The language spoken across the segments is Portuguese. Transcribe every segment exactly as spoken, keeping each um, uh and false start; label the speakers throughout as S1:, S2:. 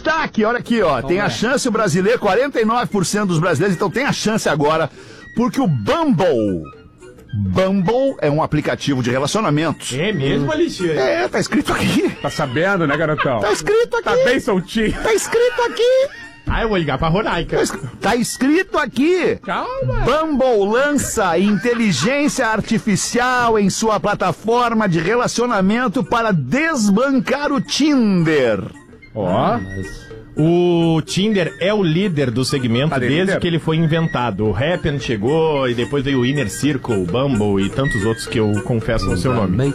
S1: destaque, olha aqui, ó. Tem a chance o brasileiro, quarenta e nove por cento dos brasileiros, então tem a chance agora, porque o Bumble... Bumble é um aplicativo de relacionamentos.
S2: É mesmo, Alexandre?
S1: É, tá escrito aqui.
S3: Tá sabendo, né, garotão?
S1: Tá escrito aqui.
S3: Tá bem soltinho.
S1: Tá escrito aqui.
S2: Ah, eu vou ligar pra Rodaica.
S1: Tá escrito aqui.
S3: Calma.
S1: Bumble lança inteligência artificial em sua plataforma de relacionamento para desbancar o Tinder.
S3: Ó.
S2: O Tinder é o líder do segmento
S3: Tá
S2: desde
S3: líder?
S2: que ele foi inventado. O Happn chegou e depois veio o Inner Circle, o Bumble e tantos outros que eu confesso no seu nome.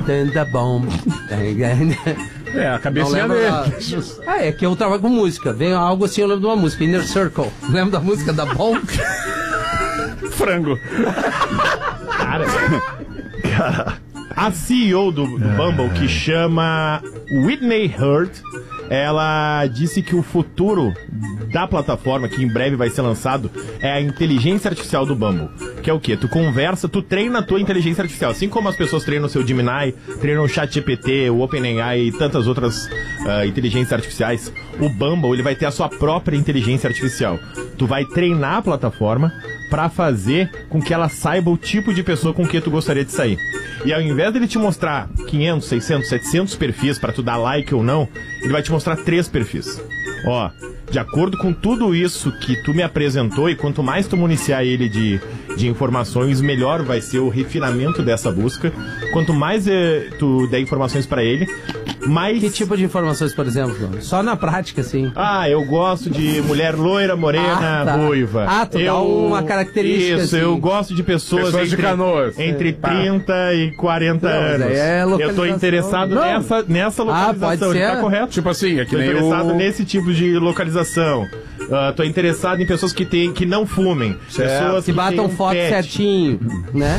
S3: É, a cabecinha
S4: Não
S3: dele.
S4: lembro da... Ah, é que eu trabalho com música. Vem algo assim, eu lembro de uma música, Inner Circle. Lembro da música da Bom?
S3: Frango.
S2: Cara, a C E O do, do Bumble, que chama Whitney Hurt, ela disse que o futuro da plataforma, que em breve vai ser lançado, é a inteligência artificial do Bumble. Que é o quê? Tu conversa, tu treina a tua inteligência artificial. Assim como as pessoas treinam o seu Gemini, treinam o ChatGPT, o OpenAI e tantas outras uh, inteligências artificiais, o Bumble, ele vai ter a sua própria inteligência artificial. Tu vai treinar a plataforma pra fazer com que ela saiba o tipo de pessoa com que tu gostaria de sair. E ao invés dele te mostrar quinhentos, seiscentos, setecentos perfis pra tu dar like ou não, ele vai te mostrar três perfis. Ó, de acordo com tudo isso que tu me apresentou, e quanto mais tu municiar ele de, de informações, melhor vai ser o refinamento dessa busca. Quanto mais eh, tu der informações pra ele, mais...
S4: Que tipo de informações, por exemplo? Só na prática, assim.
S2: Ah, eu gosto de mulher loira, morena,
S4: Ah, tá.
S2: ruiva.
S4: Ah, tu dá
S2: eu...
S4: uma característica,
S2: Isso,
S4: assim.
S2: eu gosto de pessoas,
S3: Pessoas de
S2: entre,
S3: Canoas.
S2: entre
S3: É, tá.
S2: trinta e quarenta
S4: Não, mas
S2: anos.
S4: aí é
S2: eu tô
S4: localização.
S2: interessado
S4: Não.
S2: nessa, nessa localização,
S4: pode
S2: ele tá
S4: ser.
S2: correto?
S3: Tipo assim, é que
S2: Tô
S3: nem
S2: interessado
S3: o...
S2: nesse tipo de localização. Uh, tô interessado em pessoas que, tem, que não fumem. Pessoas
S4: Que batam
S2: têm um
S4: foto
S2: pet.
S4: certinho, né?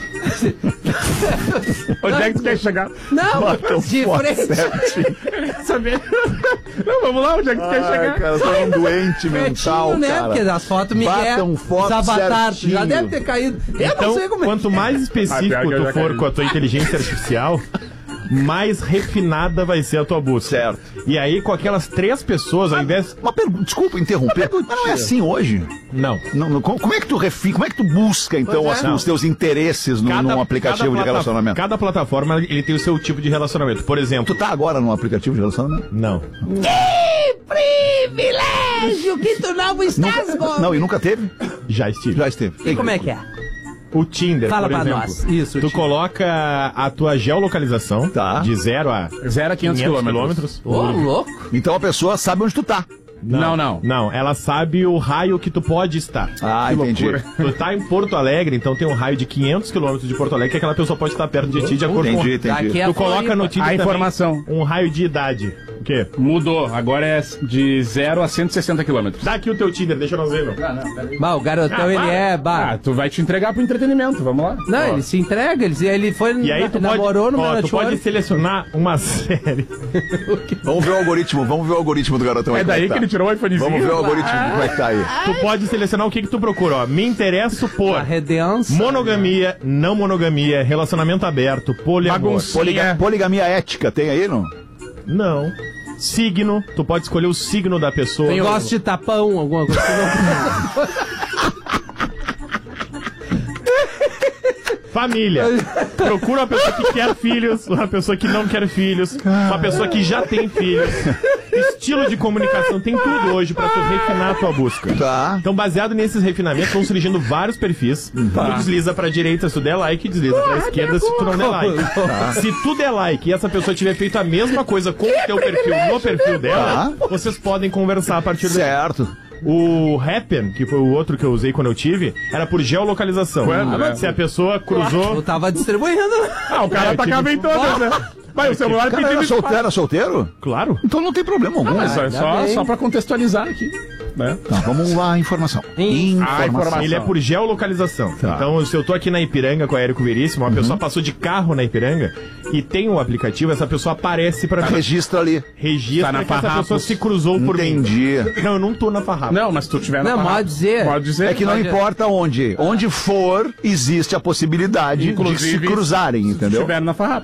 S3: Onde é que tu quer chegar?
S4: Não,
S1: Batam
S4: de
S1: foto
S4: frente.
S3: Saber? Não, vamos lá, onde é que tu quer
S1: Ai,
S3: chegar?
S1: cara, você é um doente mental,
S4: Certinho, né?
S1: cara.
S4: Porque as fotos me
S1: Batam foto
S4: os avatares
S1: certinho.
S4: já deve ter caído. Eu
S2: Então,
S4: não sei como é.
S2: quanto mais específico
S3: Ah, pior que eu
S2: tu
S3: já
S2: for
S3: caí.
S2: com a tua inteligência artificial, mais refinada vai ser a tua busca.
S1: Certo.
S2: E aí, com aquelas três pessoas, ao invés...
S1: Uma pergunta, desculpa interromper, mas não é assim hoje.
S2: Não.
S1: Não, não, como, como é que tu refina, como é que tu busca, então,
S4: Pois é.
S1: as- os teus interesses no, num aplicativo de
S2: plata-
S1: relacionamento?
S2: Cada plataforma, ele tem o seu tipo de relacionamento. Por exemplo...
S1: Tu tá agora num aplicativo de relacionamento?
S2: Não.
S4: Que privilégio que tu não estás, Gomes.
S1: Não, e nunca teve?
S2: Já estive.
S1: Já esteve.
S4: E como é que é?
S2: O Tinder,
S4: Fala
S2: por
S4: pra
S2: exemplo.
S4: nós. Isso, o
S2: Tu
S4: Tinder.
S2: coloca a tua geolocalização
S1: Tá.
S2: de zero a
S3: Zero a quinhentos quilômetros.
S2: quilômetros.
S4: Ô, louco.
S1: Então a pessoa sabe onde tu tá.
S3: Não, não.
S2: Não, ela sabe o raio que tu pode estar.
S1: Ah,
S3: Que
S1: entendi.
S3: loucura.
S2: Tu tá em Porto Alegre, então tem um raio de quinhentos quilômetros de Porto Alegre que aquela pessoa pode estar perto de ti de acordo
S1: Entendi,
S2: com...
S1: entendi.
S4: Daqui é
S2: Tu coloca
S4: Floripa.
S2: no Tinder
S3: A
S2: também
S3: informação.
S2: um raio de idade. O quê?
S3: Mudou. Agora é de zero a cento e sessenta quilômetros.
S2: Dá aqui o teu Tinder, deixa nós ver, meu.
S4: Bah, o garotão,
S2: Ah,
S4: ele
S2: para.
S4: é... Bah.
S3: Ah, tu vai te entregar pro entretenimento, vamos lá.
S4: Não, ele se entrega, ele, ele foi...
S2: E aí tu pode,
S4: namorou no
S2: ó,
S4: meu
S2: tu pode
S4: network.
S2: selecionar uma série.
S1: Vamos ver o algoritmo, vamos ver o algoritmo do garotão.
S3: É
S1: aí, como
S3: daí
S1: tá.
S3: que ele tirou o iPhonezinho.
S1: Vamos ver o algoritmo, como é que tá aí.
S2: Tu pode selecionar o que que tu procura, ó. Me interesso por
S4: A redenção.
S2: monogamia, não monogamia, relacionamento aberto, poliamor.
S3: Bagunça.
S1: Poliga- poligamia ética, tem aí, não?
S2: Não. Signo, tu pode escolher o signo da pessoa.
S4: Eu gosto de tapão, alguma coisa.
S2: Família. Procura uma pessoa que quer filhos, uma pessoa que não quer filhos, uma pessoa que já tem filhos. Estilo de comunicação, tem tudo hoje pra tu refinar a tua busca.
S1: Tá.
S2: Então, baseado nesses refinamentos, vão surgindo vários perfis. Tu desliza pra direita se tu der like, desliza pra esquerda se tu não der like. Se tu der like e essa pessoa tiver feito a mesma coisa com o teu perfil no perfil dela, vocês podem conversar a partir daí.
S1: Certo.
S2: O Happn, que foi o outro que eu usei quando eu tive, era por geolocalização.
S3: Quando, né?
S2: Se a pessoa cruzou...
S4: Eu tava distribuindo.
S3: Ah, o cara
S2: É,
S3: atacava
S2: tipo-
S3: em todas, né? Vai, o celular
S1: O cara
S3: pedindo
S1: era
S3: espaço.
S1: solteiro, era solteiro?
S2: Claro.
S1: Então não tem problema algum.
S3: Mas só,
S4: ainda
S3: só,
S4: bem.
S3: só pra contextualizar aqui, né?
S1: Tá, vamos lá, informação.
S3: Ah, informação.
S2: Ele é por geolocalização. Então, se eu tô aqui na Ipiranga com a Érico Veríssimo, uma pessoa passou de carro na Ipiranga e tem um aplicativo, essa pessoa aparece pra mim.
S1: Registra ali.
S2: Registra
S3: Tá na
S2: que essa
S3: Farrapos.
S2: pessoa se cruzou por
S1: Entendi.
S2: mim. Não, eu não tô na Farrapos.
S3: Não, mas se tu tiver na
S4: Não,
S3: parada-
S4: pode dizer.
S3: Pode dizer.
S1: É que não
S4: Pode-
S1: importa onde. Onde for, existe a possibilidade de
S3: Inclusive,
S1: se cruzarem,
S3: Se
S1: entendeu?
S3: estiver na Farrapos.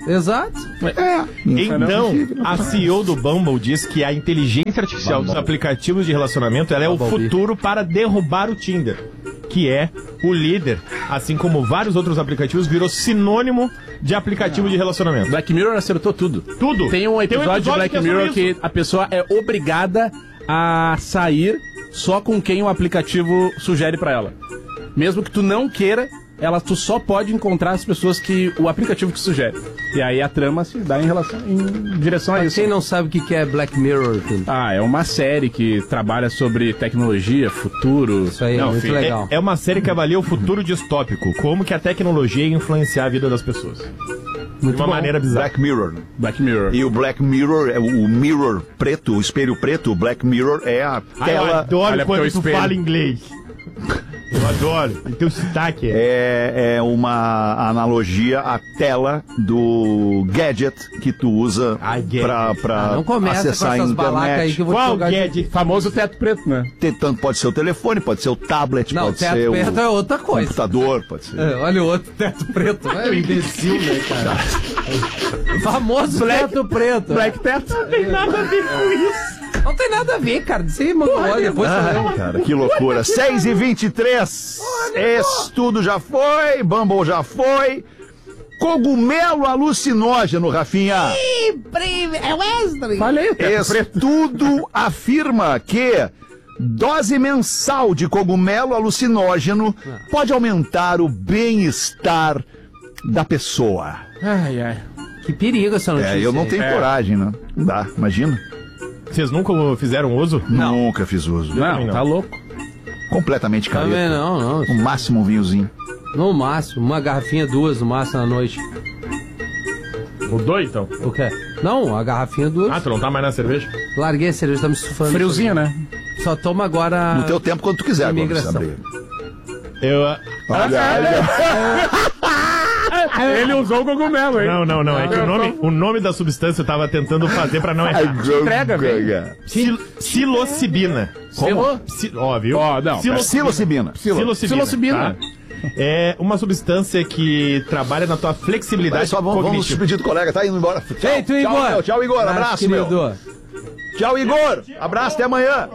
S4: Exato.
S1: É.
S2: Então, a C E O do Bumble diz que a inteligência artificial dos aplicativos de relacionamento ela é o futuro para derrubar o Tinder, que é o líder, assim como vários outros aplicativos, virou sinônimo de aplicativo de relacionamento.
S3: Black Mirror acertou tudo.
S2: Tudo.
S3: Tem um episódio,
S2: Tem um episódio
S3: de Black
S2: que é
S3: Mirror
S2: sobre
S3: que
S2: isso.
S3: a pessoa é obrigada a sair só com quem o aplicativo sugere pra ela. Mesmo que tu não queira, ela, tu só pode encontrar as pessoas que o aplicativo te sugere. E aí a trama se dá em relação, em direção a
S4: Pra
S3: isso.
S4: quem não sabe o que que é Black Mirror, filho.
S3: Ah, é uma série que trabalha sobre tecnologia, futuro.
S4: Isso aí é
S3: Não,
S4: muito
S3: filho,
S4: legal.
S2: É, é uma série que avalia o futuro distópico, como que a tecnologia ia influenciar a vida das pessoas.
S4: Muito
S2: de uma
S4: bom.
S2: maneira bizarra.
S1: Black Mirror.
S3: Black Mirror.
S1: E o Black Mirror, é o o mirror preto, o espelho preto, o Black Mirror é a
S2: Ah, eu
S1: tela.
S2: adoro
S3: Olha
S2: quando
S3: pro
S2: tu
S3: espelho.
S2: fala inglês. Eu adoro. E teu sotaque é...
S1: É, é uma analogia à tela do gadget que tu usa
S2: Ai, gadget.
S1: pra, pra
S4: Ah, não começa com
S1: acessar a
S4: essas balacas aí
S1: internet.
S4: que eu vou te
S2: Qual
S4: jogar de...
S2: gadget?
S3: Famoso teto preto, né?
S1: Tem tanto, pode ser o telefone, pode ser o tablet,
S4: Não,
S1: pode
S4: teto
S1: ser
S4: preto é
S1: o
S4: outra coisa.
S1: computador, pode ser.
S4: É, olha o outro teto preto. É um imbecil, né, cara? Famoso teto preto.
S3: Black teto.
S2: Não tem nada a ver com isso.
S4: Não tem nada a ver, cara. Você mandou, olha, depois
S1: Ai,
S4: você
S1: cara, que loucura. seis e vinte e três. Estudo já foi, Bumble já foi. Cogumelo alucinógeno, Rafinha.
S4: É Wesley.
S3: Falei, o teto preto.
S1: Estudo afirma que dose mensal de cogumelo alucinógeno pode aumentar o bem-estar da pessoa.
S3: Ai, ai.
S4: Que perigo essa notícia.
S1: É, eu não
S4: aí.
S1: tenho
S3: É.
S1: coragem, né? Não dá, imagina.
S2: Vocês nunca fizeram uso?
S1: Nunca fiz uso.
S3: Não,
S2: não.
S3: tá louco.
S1: Completamente
S4: Também
S1: careta.
S4: não, não.
S1: No máximo um vinhozinho.
S4: No máximo, uma garrafinha, duas no máximo na noite.
S2: Mudou então?
S4: O quê? Não, a garrafinha, duas.
S2: Ah, tu não tá mais na cerveja?
S4: Larguei a cerveja, tá me sufando.
S3: Friozinho, né?
S4: Só toma agora.
S1: No teu tempo, quando tu quiser. Gomes,
S4: Imigração.
S1: abrir.
S2: Eu...
S1: Olha, olha.
S3: Ele usou o cogumelo, hein?
S2: Não, não, não. É que o nome, o nome da substância eu tava tentando fazer pra não errar.
S3: Entrega, velho.
S2: Sil psilocibina.
S3: Como?
S2: Psi- Ó, viu?
S3: Ó, não,
S1: Psilocibina.
S2: Psilocibina.
S3: Psilocibina.
S2: tá? É uma substância que trabalha na tua
S1: Vai,
S2: flexibilidade
S1: só vamos, vamos
S2: cognitiva.
S1: despedir do colega, tá indo embora. Tchau,
S4: Ei, tu,
S1: tchau,
S4: Igor.
S1: meu. Tchau, Igor. Abraço, meu.
S4: querido.
S1: Tchau, Igor. Abraço, até amanhã.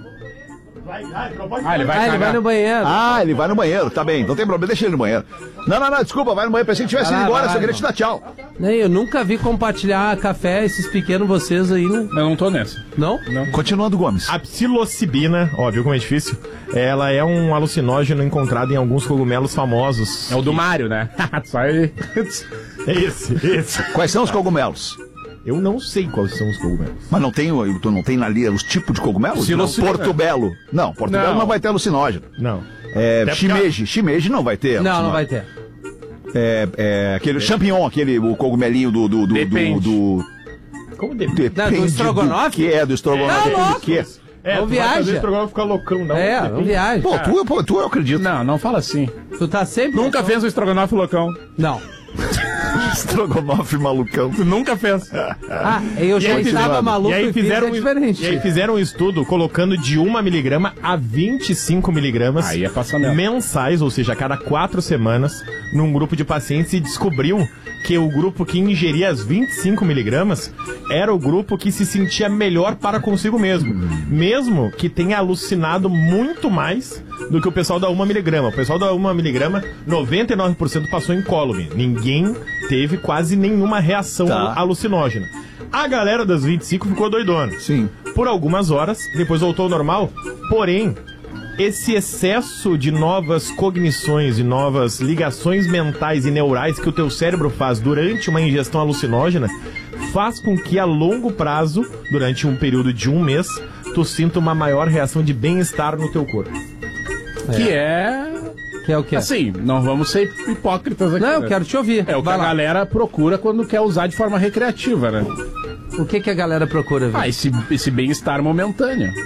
S2: Vai, vai, não pode
S3: Ah, ele vai
S4: Ah, ele vai
S3: cagar.
S4: no banheiro.
S1: Ah, ele vai no banheiro. Tá bem, não tem problema. Deixa ele no banheiro. Não, não, não, desculpa, vai no banheiro. Pensei que tivesse
S4: Vai
S1: ido
S4: lá,
S1: embora,
S4: vai
S1: só
S4: lá,
S1: queria te dar tchau.
S4: Nem, eu nunca vi compartilhar café, esses pequenos vocês aí, né?
S3: Eu não tô nessa.
S4: Não?
S1: Continuando, Gomes.
S2: A psilocibina, ó, viu como é difícil? Ela é um alucinógeno encontrado em alguns cogumelos famosos.
S3: É o do Mário, né? Sai.
S2: É esse, esse.
S1: Quais são os cogumelos?
S2: Eu não sei quais são os cogumelos.
S1: Mas não tem, o- tu não tem na linha os tipos de cogumelos?
S3: Psilocibina.
S1: Porto Belo. Não, Porto
S3: Não.
S1: Belo não vai ter alucinógeno.
S2: Não.
S1: É,
S2: Até porque-
S1: shimeji. Shimeji não vai ter.
S4: Não, não
S1: alucinógeno.
S4: vai ter.
S1: É, é, aquele champignon, aquele o cogumelinho do. do, do,
S3: Depende.
S1: do, do
S2: Como deve?
S1: depende
S4: Não, do estrogonofe?
S1: Que é do estrogonofe?
S4: É,
S1: depende do
S4: louco.
S1: quê?
S2: É,
S4: Não
S2: tu vai fazer
S4: viaja.
S2: estrogonofe ficar loucão, não.
S4: É, não viagem.
S1: Pô, tu, pô, tu eu acredito.
S3: Não, não fala assim.
S4: Tu tá sempre.
S3: Nunca fez um estrogonofe loucão.
S4: Não.
S1: Estrogonofe malucão.
S3: Tu nunca fez.
S4: Ah, eu já
S2: aí
S4: estava
S2: fizeram-
S4: maluco
S2: e aí
S4: e fiz,
S2: fizeram
S4: é
S2: um-
S4: diferente.
S2: E aí fizeram um estudo colocando de uma miligrama a vinte e cinco miligramas
S3: Aí é passamento.
S2: mensais, ou seja, a cada quatro semanas, num grupo de pacientes e descobriu que o grupo que ingeria as vinte e cinco miligramas era o grupo que se sentia melhor para consigo mesmo. Mesmo que tenha alucinado muito mais do que o pessoal da uma miligrama. O pessoal da uma miligrama, noventa e nove por cento passou incólume. Ninguém teve quase nenhuma reação
S1: Tá.
S2: alucinógena. A galera das vinte e cinco ficou doidona.
S1: Sim.
S2: Por algumas horas, depois voltou ao normal. Porém, esse excesso de novas cognições e novas ligações mentais e neurais que o teu cérebro faz durante uma ingestão alucinógena faz com que a longo prazo, durante um período de um mês, tu sinta uma maior reação de bem-estar no teu corpo.
S3: Que é.
S4: Que é o quê?
S3: Assim, não vamos ser hipócritas aqui.
S4: Não, eu
S3: né?
S4: quero te ouvir.
S3: É o que
S4: Vai
S3: a
S4: lá.
S3: galera procura quando quer usar de forma recreativa, né?
S4: O que, que a galera procura ver?
S3: Ah, esse, esse bem-estar momentâneo.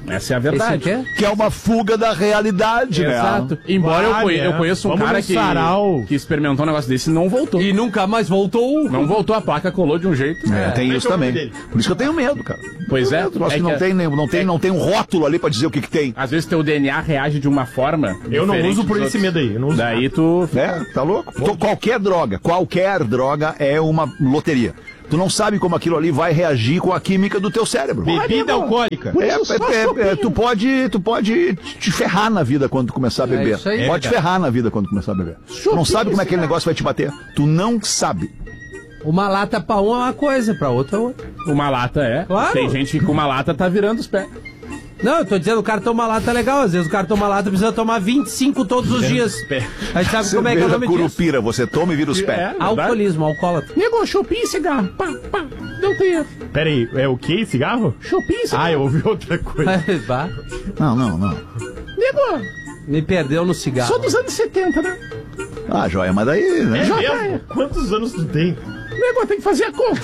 S3: Essa é a verdade.
S4: Esse quê?
S1: Que é uma fuga da realidade, né?
S3: Exato. Embora eu,
S2: Vale,
S3: conhe- eu
S2: é.
S3: conheço um
S2: Vamos
S3: cara
S2: num
S3: que,
S2: sarau.
S3: que experimentou um negócio desse e não voltou.
S4: E nunca mais voltou.
S3: Não voltou, a placa colou de um jeito.
S1: É, tem isso
S2: é o nome
S1: também.
S2: dele.
S1: Por isso que eu tenho medo, cara.
S3: Pois é.
S1: Eu acho
S3: é
S1: que não,
S3: que-
S1: tem, nem- não, tem,
S3: é-
S1: não tem um rótulo ali pra dizer o que, que tem.
S3: Às vezes teu D N A reage de uma forma.
S2: Eu não
S3: diferente
S2: uso por
S3: dos
S2: esse
S3: outros.
S2: medo aí. Eu não uso.
S3: Daí tu.
S1: É, tá louco? Então, qualquer droga, qualquer droga é uma loteria. Tu não sabe como aquilo ali vai reagir com a química do teu cérebro.
S2: Bebida alcoólica.
S1: É, é, é, é, tu pode, tu pode te ferrar na vida quando tu começar a
S4: É
S1: beber.
S4: isso aí.
S1: Pode te
S2: É verdade.
S1: ferrar na vida quando tu começar a beber. Tu não sabe como é que aquele negócio vai te bater. Tu não sabe.
S4: Uma lata pra um é uma coisa, pra outra é outra.
S3: Uma lata é.
S4: Claro.
S3: Tem gente que com uma lata tá virando os pés.
S4: Não, eu tô dizendo, o cara toma lata legal. Às vezes o cara toma lata precisa tomar vinte e cinco todos os dias.
S2: pés.
S4: A gente sabe como é que é o
S1: Cerveja
S4: nome disso.
S1: curupira, você toma e vira os pés.
S3: É.
S4: Alcoolismo, alcoólatra.
S3: Nego, chupim e cigarro. Pá, pá. Não tem.
S2: Pera aí, é o que? Cigarro?
S3: Chupim e cigarro.
S2: Ah, eu ouvi outra coisa.
S4: Bah,
S1: Não, não, não.
S3: Nego,
S4: me perdeu no cigarro.
S3: sou dos anos setenta, né?
S1: Ah, joia, mas daí, né?
S2: É mesmo? Quantos anos tu tem?
S3: Nego, tem que fazer a conta.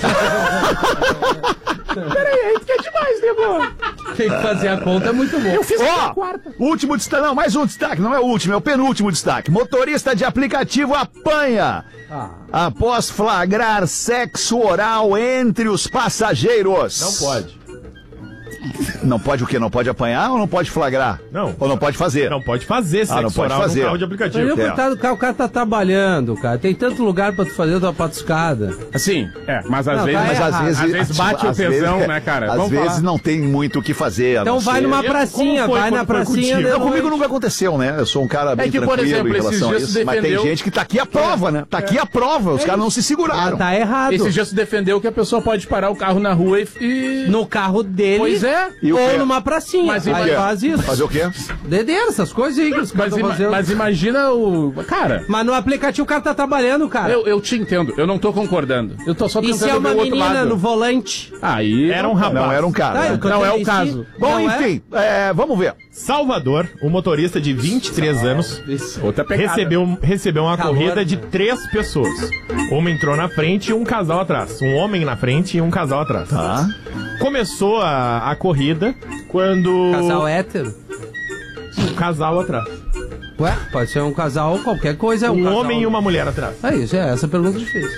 S3: Peraí, aí tu quer demais, nego.
S4: Tem que fazer a conta, é muito bom.
S3: Eu fiz a
S1: Ó,
S3: quarta.
S1: último destaque, não, mais um destaque, não é o último, é o penúltimo destaque. Motorista de aplicativo apanha
S4: Ah.
S1: após flagrar sexo oral entre os passageiros.
S2: Não pode.
S1: Não pode o quê? Não pode apanhar ou não pode flagrar?
S2: Não.
S1: Ou não pode fazer?
S2: Não pode fazer sexo
S1: Ah, não pode
S2: oral
S1: fazer.
S2: no carro de
S4: Mas
S2: aplicativo.
S4: eu,
S1: É.
S4: coitado do cara, o cara tá trabalhando, cara. Tem tanto lugar pra tu fazer tua patuscada.
S3: Assim, é, mas às
S4: Não,
S3: vezes.
S4: tá
S1: Mas às
S4: errado.
S1: vezes,
S3: Às vezes bate o
S1: às
S3: tesão,
S1: vezes-
S3: né, cara?
S1: Às
S3: Vamos
S1: vezes
S3: falar.
S1: não tem muito o que fazer. a
S4: Então
S1: não
S4: vai
S1: ser-
S4: numa
S2: Como
S4: pracinha,
S2: foi
S4: vai na
S2: quando foi
S4: pracinha.
S2: contigo?
S4: de
S1: Não, comigo
S4: noite.
S1: nunca aconteceu, né? Eu sou um cara bem
S3: que, por
S1: tranquilo
S3: exemplo,
S1: em
S3: esses
S1: relação a
S3: dias
S1: isso.
S3: tu
S1: Mas tem
S3: defendeu-
S1: gente que tá aqui a prova, né? Tá aqui a prova. Os caras não se
S4: Ah,
S1: seguraram.
S4: tá errado.
S3: Esse dia se defendeu que a pessoa pode parar o carro na rua e. e-
S4: No carro dele.
S3: Pois é.
S1: E o
S4: Ou
S1: quê?
S4: numa pracinha.
S3: Mas
S4: Aí
S3: e-
S4: faz isso.
S1: Fazer o quê?
S4: Dedeira, essas coisas aí que os caras
S3: Mas,
S4: tão
S3: ima-
S4: fazendo.
S3: mas imagina o. Cara,
S4: Mas no aplicativo o cara tá trabalhando, cara.
S3: eu, eu te entendo, eu não tô concordando. Eu tô só
S4: E
S3: tentando
S4: se é uma
S3: ver o outro
S4: menina
S3: lado.
S4: no volante?
S3: Aí.
S2: Era um rapaz.
S1: Não, era um cara.
S4: Tá,
S1: né?
S4: eu tô
S3: Não é o
S4: dizendo, e
S3: caso.
S4: se-
S1: Bom,
S4: não é?
S1: enfim, é, vamos ver.
S2: Salvador, um motorista de vinte e três anos,
S3: Outra pegada.
S2: recebeu, recebeu uma
S4: Calor.
S2: corrida de três pessoas. Uma entrou na frente e um casal atrás. Um homem na frente e um casal atrás.
S1: Tá.
S2: Começou a, a corrida quando...
S4: Casal hétero?
S2: Um casal atrás.
S4: Ué, pode ser um casal, qualquer coisa. é
S2: Um
S4: casal.
S2: homem e uma mulher atrás.
S4: É isso, é essa pergunta difícil.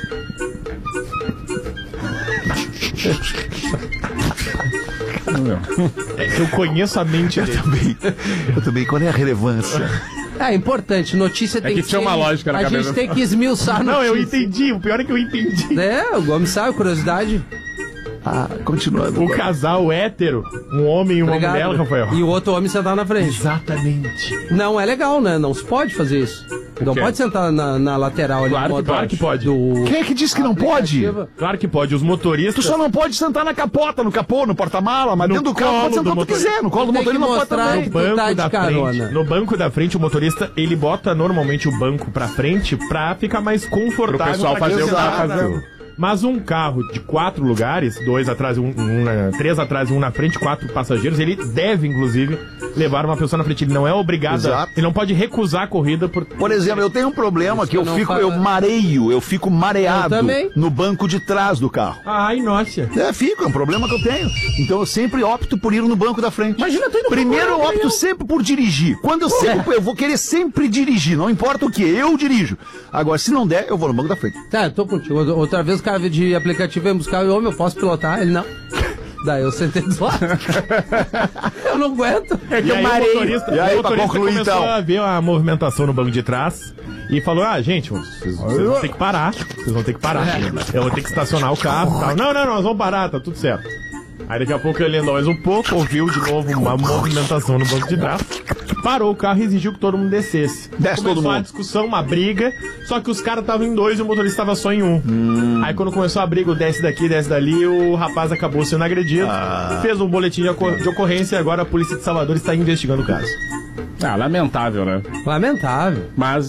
S2: Eu conheço a mente dele.
S1: Bem, eu também, qual é a relevância?
S4: É importante, notícia tem
S3: que
S4: que
S3: tinha
S4: ser-
S3: uma lógica na
S4: A
S3: cabeça.
S4: gente tem que esmiuçar a
S2: Não, eu
S4: notícia.
S2: entendi. O pior é que eu entendi.
S4: É, o Gomes sabe, curiosidade.
S1: Ah, continuando.
S2: O casal hétero, um homem e uma
S4: Obrigado.
S2: mulher, Rafael.
S4: E o outro homem sentar na frente.
S2: Exatamente.
S4: Não é legal, né? Não se pode fazer isso. Não
S3: quê?
S4: pode sentar na, na lateral ali.
S2: Claro
S4: no
S2: que-
S4: motor
S2: claro que pode.
S4: Do...
S1: Quem é que disse que não pode?
S4: aplicativo.
S2: Claro que pode. Os motoristas...
S1: Tu só não pode sentar na capota, no capô, no porta-mala, mas
S2: No
S1: dentro do carro
S2: colo
S1: pode sentar
S2: do
S1: o que tu
S2: motorista.
S1: quiser. No colo do
S4: Tem que
S1: motorista não pode
S4: mostrar
S1: também.
S4: que-
S2: banco
S4: tá de
S2: da
S4: carona.
S2: frente. No banco da frente, o motorista, ele bota normalmente o banco pra frente pra ficar mais confortável.
S3: Pro pessoal
S2: pra
S3: fazer
S2: quem
S3: o que
S2: tá
S3: tá
S2: na-
S3: fazendo.
S2: Mas um carro de quatro lugares, dois atrás, um, um na- três atrás e um na frente, quatro passageiros, ele deve, inclusive, levar uma pessoa na frente. Ele não é obrigado, a-
S1: Exato.
S2: ele não pode recusar a corrida por...
S1: Por exemplo, eu tenho um problema que eu
S4: não
S1: fico,
S4: fala-
S1: eu mareio, eu fico mareado
S4: Eu também.
S1: no banco de trás do carro.
S2: Ai, nossa.
S1: É, fico, é um problema que eu tenho. Então eu sempre opto por ir no banco da frente.
S3: Imagina tu indo
S1: Primeiro eu
S3: procurar
S1: opto
S3: eu.
S1: sempre por dirigir. Quando eu sempre, eu vou querer sempre dirigir, não importa o que, eu dirijo. Agora, se não der, eu vou no banco da frente.
S4: Tá, eu tô contigo. Outra vez o cara veio de aplicativo veio buscar e homem, eu posso pilotar? Ele não. Daí eu sentei do lado. Eu não aguento.
S2: É que e aí, o motorista,
S1: E aí,
S2: o
S1: pra
S2: motorista
S1: concluir,
S2: começou
S1: então?
S2: a ver a movimentação no banco de trás e falou: ah, gente, vocês, vocês vão ter que parar. Vocês vão ter que parar. Eu vou ter que estacionar o carro e tal. Não, não, não, nós vamos parar, tá tudo certo. Aí daqui a pouco ele andou mais um pouco, ouviu de novo uma movimentação no banco de trás, parou o carro e exigiu que todo mundo descesse.
S1: Desce
S2: Começou
S1: todo
S2: uma
S1: mundo.
S2: discussão, uma briga, só que os caras estavam em dois e o motorista estava só em um.
S1: Hum.
S2: Aí quando começou a briga, o desce daqui, desce dali, o rapaz acabou sendo agredido,
S1: Ah.
S2: fez um boletim de, ocor- de ocorrência e agora a polícia de Salvador está investigando o caso.
S3: Ah, lamentável, né?
S4: Lamentável.
S3: Mas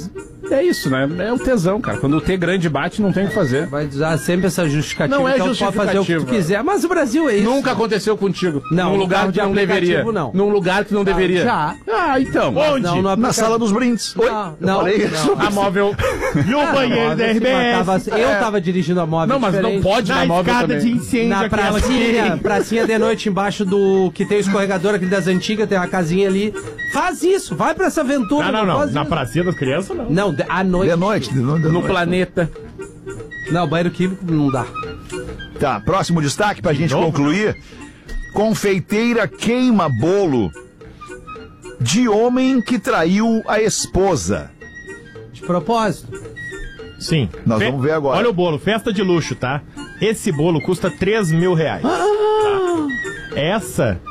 S3: É isso, né? É o tesão, cara. Quando o T grande bate, não tem o que fazer.
S4: Vai usar sempre essa justificativa.
S3: Não é
S4: então tu pode fazer o que tu
S3: justificativa.
S4: quiser. Mas o Brasil é isso.
S3: Nunca aconteceu contigo.
S4: Não,
S3: Num
S4: no
S3: lugar
S4: carro
S3: que
S4: de
S3: não deveria.
S4: aplicativo, não.
S3: Num lugar que não deveria.
S4: já.
S3: Ah, então.
S2: Onde?
S4: Não, no
S1: Na
S4: aplicativo.
S1: sala dos brindes. Oi?
S4: Não,
S1: Eu
S4: não,
S1: falei
S4: não.
S1: isso.
S2: A móvel e o banheiro da
S4: Móvel
S2: R
S4: se
S2: B S.
S4: matava- Eu tava dirigindo a móvel.
S3: Não, mas não
S4: diferente.
S3: pode
S2: Na
S3: na móvel
S2: escada
S3: também.
S2: de incêndio,
S4: Na
S2: aquela
S4: pracinha,
S2: que...
S4: pracinha de noite embaixo do que tem o escorregador aquele das antigas, tem uma casinha ali. Faz isso, vai pra essa aventura.
S2: Não, não, não.
S4: faz
S2: Na
S4: isso.
S2: pracinha das crianças, não.
S4: Não, de- à noite.
S1: De noite. De noite, de
S3: No
S1: noite.
S3: planeta.
S4: Não, banheiro químico não dá.
S1: Tá, próximo destaque pra gente
S2: novo?
S1: concluir. Confeiteira queima bolo de homem que traiu a esposa.
S4: De propósito.
S2: Sim.
S1: Nós vamos ver agora.
S2: Olha o bolo, festa de luxo, tá? Esse bolo custa três mil reais. Tá? Essa